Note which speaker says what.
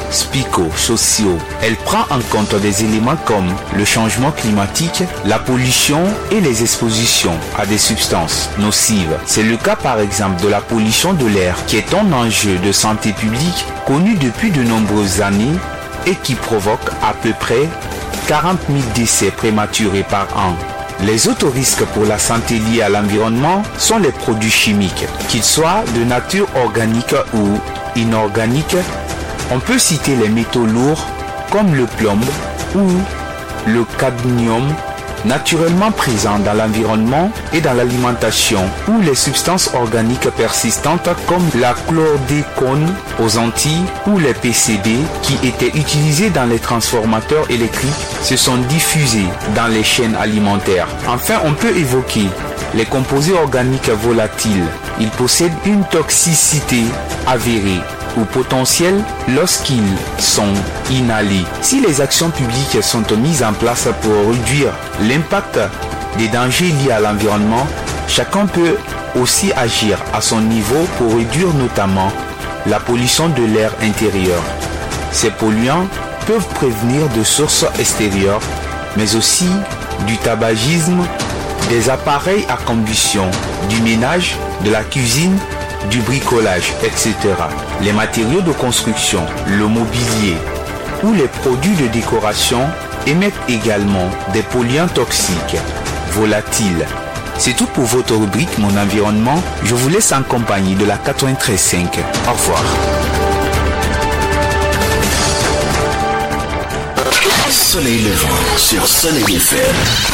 Speaker 1: psychosociaux. Elle prend en compte des éléments comme le changement climatique, la pollution et les expositions à des substances nocives. C'est le cas par exemple de la pollution de l'air qui est un enjeu de santé publique connu depuis de nombreuses années et qui provoque à peu près 40 000 décès prématurés par an. Les autres risques pour la santé liés à l'environnement sont les produits chimiques, qu'ils soient de nature organique ou inorganique. On peut citer les métaux lourds comme le plomb ou le cadmium, naturellement présents dans l'environnement et dans l'alimentation, ou les substances organiques persistantes comme la chlordécone aux Antilles ou les PCB qui étaient utilisés dans les transformateurs électriques se sont diffusés dans les chaînes alimentaires. Enfin, on peut évoquer les composés organiques volatiles. Ils possèdent une toxicité avérée ou potentiels lorsqu'ils sont inhalés. Si les actions publiques sont mises en place pour réduire l'impact des dangers liés à l'environnement, chacun peut aussi agir à son niveau pour réduire notamment la pollution de l'air intérieur. Ces polluants peuvent prévenir de sources extérieures, mais aussi du tabagisme, des appareils à combustion, du ménage, de la cuisine, du bricolage, etc. Les matériaux de construction, le mobilier ou les produits de décoration émettent également des polluants toxiques, volatiles. C'est tout pour votre rubrique Mon environnement. Je vous laisse en compagnie de la 93.5. Au revoir.
Speaker 2: Soleil levant sur Soleil FM.